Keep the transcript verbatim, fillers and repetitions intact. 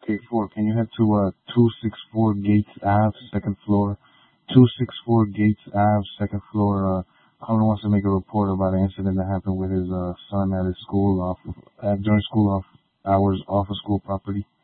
Okay, four. Can you head to uh two six four Gates Ave, second floor? Two six four Gates Ave, second floor. Uh, caller wants to make a report about an incident that happened with his uh son at his school off uh, during school off hours off of school property.